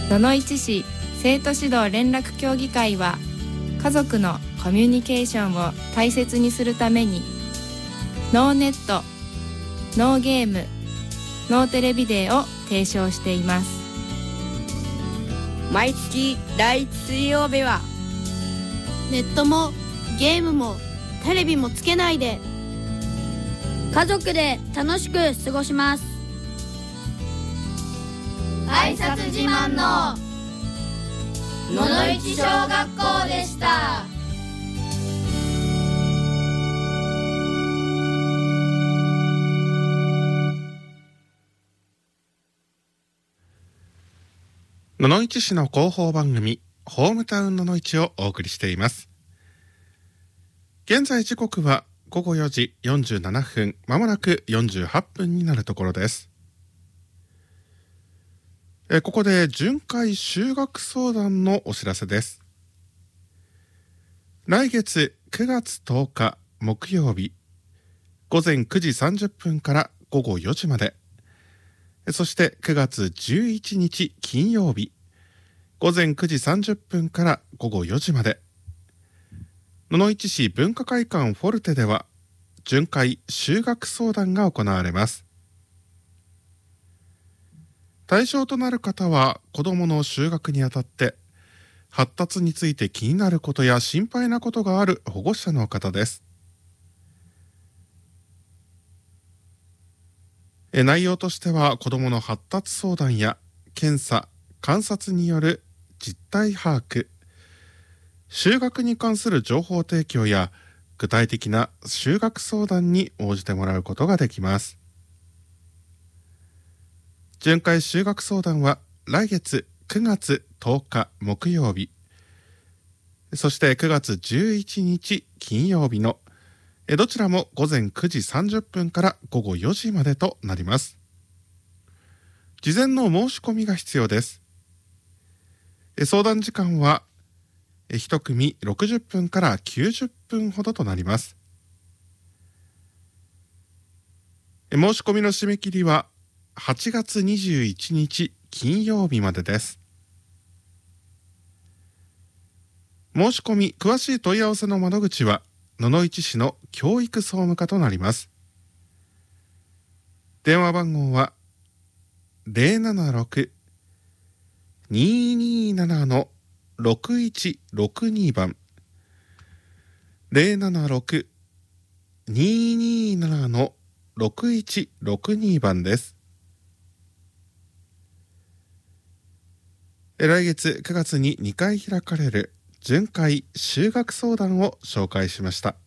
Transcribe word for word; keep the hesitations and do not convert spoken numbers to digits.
野々市市生徒指導連絡協議会は、家族のコミュニケーションを大切にするために、ノーネット、ノーゲーム、ノーテレビデーを提唱しています。 毎月だいいち水曜日は、 ネットもゲームもテレビもつけないで、 家族で楽しく過ごします。 挨拶自慢の野々市小学校でした。 野々市市の広報番組ホームタウン野々市をお送りしています。現在時刻はごごよじよんじゅうななふん、まもなくよんじゅうはっぷんになるところです。えここで巡回修学相談のお知らせです。来月くがつとおか木曜日、ごぜんくじさんじゅっぷんからごごよじまで、そしてくがつじゅういちにち金曜日、ごぜんくじさんじゅっぷんからごごよじまで、野々市市文化会館フォルテでは巡回修学相談が行われます。対象となる方は、子どもの就学にあたって発達について気になることや心配なことがある保護者の方です。え内容としては、子どもの発達相談や検査・観察による実態把握、就学に関する情報提供や具体的な就学相談に応じてもらうことができます。巡回修学相談は来月くがつとおか木曜日、そしてくがつじゅういちにち金曜日のどちらもごぜんくじさんじゅっぷんからごごよじまでとなります。事前の申し込みが必要です。相談時間はいち組ろくじゅっぷんからきゅうじゅっぷんほどとなります。申し込みの締め切りははちがつにじゅういちにち金曜日までです。申し込み詳しい問い合わせの窓口は野々市市の教育総務課となります。電話番号は ゼロななろく にーにーなな ろくいちろくに 番 ゼロななろく にーにーなな ろくいちろくに 番です。来月くがつににかい開かれる巡回修学相談を紹介しました。